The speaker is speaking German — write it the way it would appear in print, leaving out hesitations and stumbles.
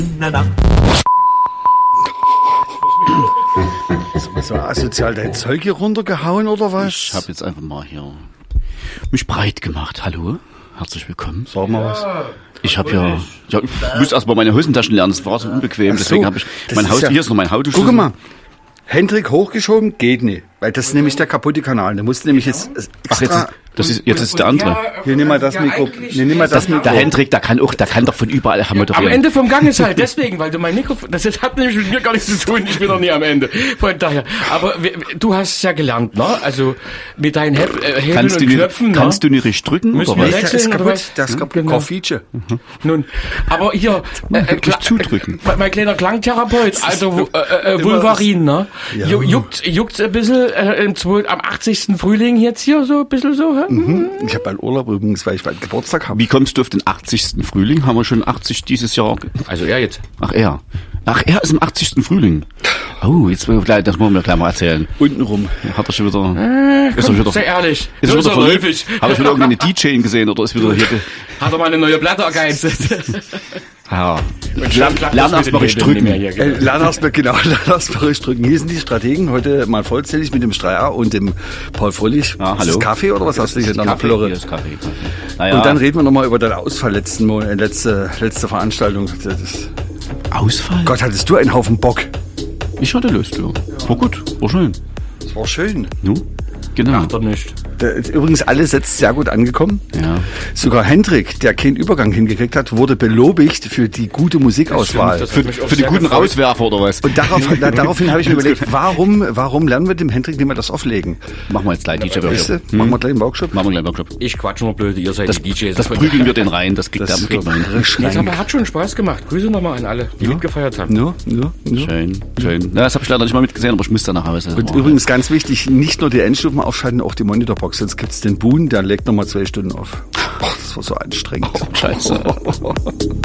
So asozial dein Zeug hier runtergehauen oder was? Ich habe jetzt einfach mal hier mich breit gemacht. Hallo, herzlich willkommen. Sag mal was. Ich habe ja, ich muss erst mal meine Hosentaschen lernen. Das war so unbequem. Deswegen habe ich mein Haus. Hier ist noch mein Autoschlüssel. Guck mal. Hendrik hochgeschoben, geht nicht. Weil das ist nämlich der kaputte Kanal. Der muss nämlich jetzt extra... Jetzt ist der andere. Hier, nimm mal das Mikro. Nimm mal das Mikro. Der Hendrik, der kann doch von überall moderieren. Am Ende vom Gang ist halt deswegen, weil du mein Mikrofon, das hat nämlich mit mir gar nichts zu tun, ich bin noch nie am Ende. Von daher. Aber du hast es ja gelernt, ne? Also mit deinen Hebeln und Knöpfen, kannst du nicht richtig drücken, oder was? Das ist kaputt, das ist kaputt. Feature. Nun, aber hier, zudrücken. Mein kleiner Klangtherapeut, alter Vulvarin, ne? Ja. Juckt's ein bisschen am 80. Frühling jetzt hier so ein bisschen so, hä? Ich habe bald Urlaub übrigens, weil ich bald Geburtstag habe. Wie kommst du auf den 80. Frühling? Haben wir schon 80 dieses Jahr? Also er jetzt. Ach, er ist im 80. Frühling. Oh, das wollen wir gleich mal erzählen. Untenrum. Hat er schon wieder... ist er wieder sehr ehrlich. Ist So er wieder er verliebt? läufig. Hat er schon irgendeine DJ gesehen oder ist wieder hier... Hat er mal eine neue Platte ergeizt. Ja. Lern erst mal richtig drücken. Lern erst mal richtig drücken. Hier sind die Strategen, heute mal vollzählig mit dem Streier und dem Paul Fröhlich. Ja, hallo. Ist das Kaffee oder was hast du hier in der Flöre? Hier ist Kaffee. Naja. Und dann reden wir nochmal über den Ausfall letzte Veranstaltung. Ausfall? Gott, hattest du einen Haufen Bock? Ich hatte Lust, ja. War gut, war schön. Das war schön. Nu? Genau. Macht er nicht. Übrigens alles jetzt sehr gut angekommen. Ja. Sogar Hendrik, der keinen Übergang hingekriegt hat, wurde belobigt für die gute Musikauswahl. Das Für die guten Rauswerfer oder was? Und daraufhin habe ich mir überlegt, warum lernen wir dem Hendrik nicht mehr das auflegen? Machen wir jetzt gleich DJ-Workshop. Machen wir gleich einen Workshop? Machen wir gleich einen Workshop. Ich quatsch nur blöd, ihr seid die DJs. Das prügeln wir den rein, das kriegt der Das mit rein. Jetzt aber hat schon Spaß gemacht. Grüße nochmal an alle, die mitgefeiert haben. Ja. Schön. Na, das habe ich leider nicht mal mitgesehen, aber ich muss da nach Hause. Und übrigens ganz wichtig, nicht nur die Endstufen aufschalten, auch die Monitorbox, sonst gibt's den Boon, der legt nochmal 2 Stunden auf. Das war so anstrengend. Scheiße.